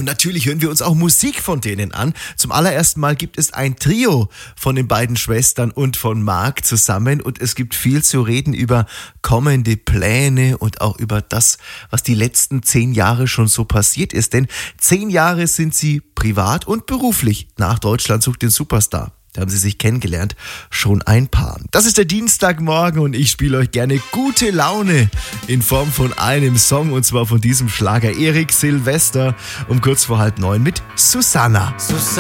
natürlich hören wir uns auch Musik von denen an. Zum allerersten Mal gibt es ein Trio von den beiden Schwestern und von Marc zusammen und es gibt viel zu reden über kommende Pläne und auch über das, was die letzten 10 Jahre schon so passiert ist. Denn 10 Jahre sind sie privat und beruflich nach Deutschland sucht den Superstar. Da haben sie sich kennengelernt, schon ein Paar. Das ist der Dienstagmorgen und ich spiele euch gerne gute Laune in Form von einem Song und zwar von diesem Schlager Erik Silvester um kurz vor 8:30 mit Susanna.